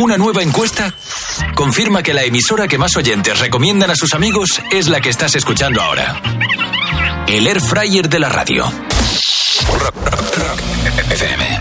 Una nueva encuesta confirma que la emisora que más oyentes recomiendan a sus amigos es la que estás escuchando ahora. El Air Fryer de la radio. Rock FM.